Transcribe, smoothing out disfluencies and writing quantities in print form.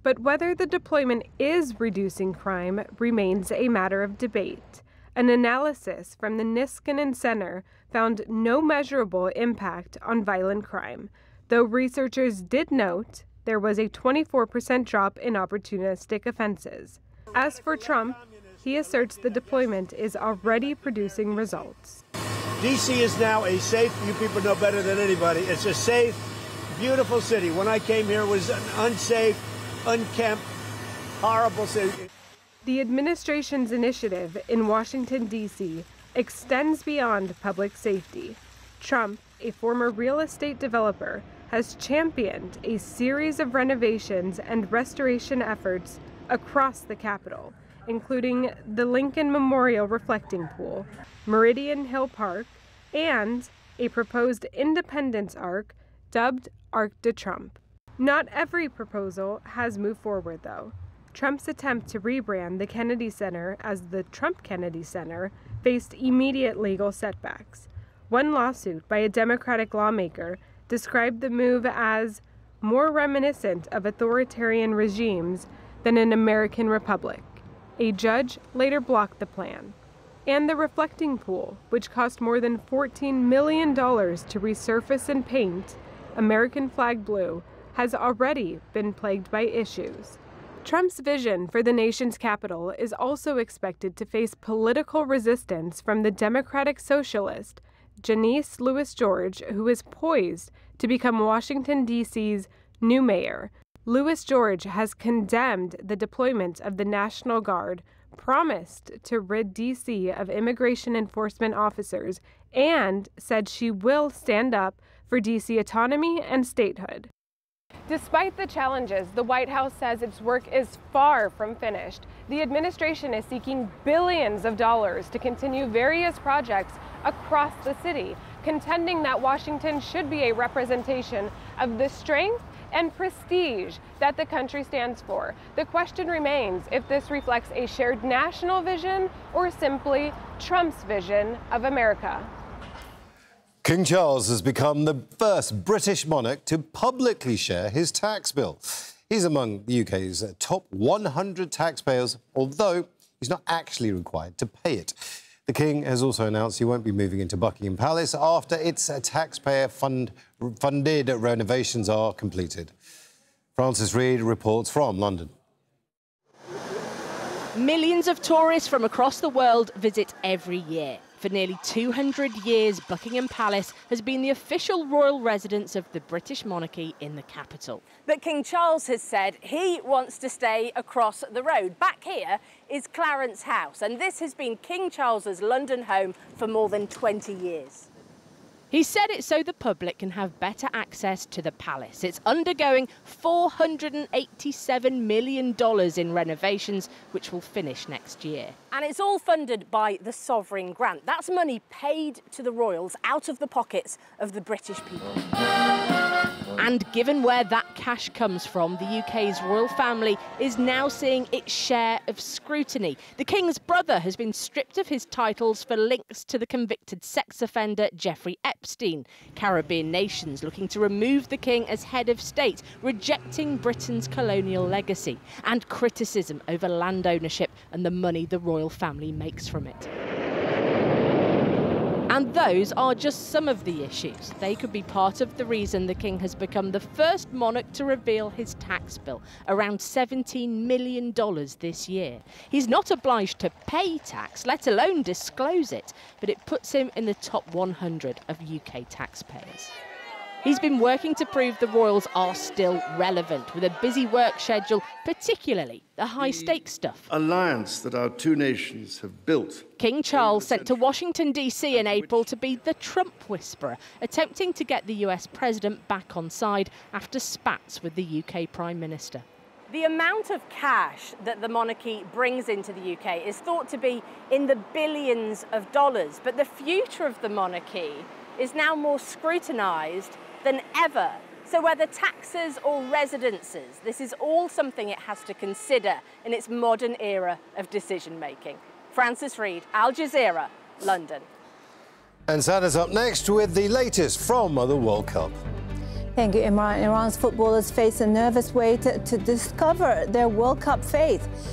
But whether the deployment is reducing crime remains a matter of debate. An analysis from the Niskanen Center found no measurable impact on violent crime, though researchers did note there was a 24% drop in opportunistic offenses. As for Trump, he asserts the deployment is already producing results. D.C. is now a safe, you people know better than anybody, it's a safe, beautiful city. When I came here, it was an unsafe, unkempt, horrible city. The administration's initiative in Washington, D.C. extends beyond public safety. Trump, a former real estate developer, has championed a series of renovations and restoration efforts across the Capitol, including the Lincoln Memorial Reflecting Pool, Meridian Hill Park, and a proposed Independence Arc dubbed Arc de Trump. Not every proposal has moved forward, though. Trump's attempt to rebrand the Kennedy Center as the Trump Kennedy Center faced immediate legal setbacks. One lawsuit by a Democratic lawmaker described the move as more reminiscent of authoritarian regimes than an American republic. A judge later blocked the plan. And the reflecting pool, which cost more than $14 million to resurface and paint American flag blue, has already been plagued by issues. Trump's vision for the nation's capital is also expected to face political resistance from the Democratic socialist Janice Louis George, who is poised to become Washington, D.C.'s new mayor. Louis George has condemned the deployment of the National Guard, promised to rid D.C. of immigration enforcement officers, and said she will stand up for D.C. autonomy and statehood. Despite the challenges, the White House says its work is far from finished. The administration is seeking billions of dollars to continue various projects across the city, contending that Washington should be a representation of the strength and prestige that the country stands for. The question remains if this reflects a shared national vision or simply Trump's vision of America. King Charles has become the first British monarch to publicly share his tax bill. He's among the UK's top 100 taxpayers, although he's not actually required to pay it. The King has also announced he won't be moving into Buckingham Palace after its taxpayer-funded renovations are completed. Francis Reid reports from London. Millions of tourists from across the world visit every year. For nearly 200 years, Buckingham Palace has been the official royal residence of the British monarchy in the capital. But King Charles has said he wants to stay across the road. Back here is Clarence House, and this has been King Charles's London home for more than 20 years. He said it so the public can have better access to the palace. It's undergoing $487 million in renovations, which will finish next year. And it's all funded by the sovereign grant. That's money paid to the royals out of the pockets of the British people. And given where that cash comes from, the UK's royal family is now seeing its share of scrutiny. The King's brother has been stripped of his titles for links to the convicted sex offender Jeffrey Epstein. Caribbean nations looking to remove the King as head of state, rejecting Britain's colonial legacy, and criticism over land ownership and the money the royal family makes from it. And those are just some of the issues. They could be part of the reason the King has become the first monarch to reveal his tax bill, around $17 million this year. He's not obliged to pay tax, let alone disclose it, but it puts him in the top 100 of UK taxpayers. He's been working to prove the royals are still relevant, with a busy work schedule, particularly the high-stakes stuff. Alliance that our two nations have built. King Charles sent to Washington, D.C. in April to be the Trump whisperer, attempting to get the US president back on side after spats with the UK Prime Minister. The amount of cash that the monarchy brings into the UK is thought to be in the billions of dollars, but the future of the monarchy is now more scrutinised than ever. So whether taxes or residences, this is all something it has to consider in its modern era of decision-making. Francis Reid, Al Jazeera, London. And Santa's up next with the latest from the World Cup. Thank you, Imran. Iran's footballers face a nervous wait to discover their World Cup fate.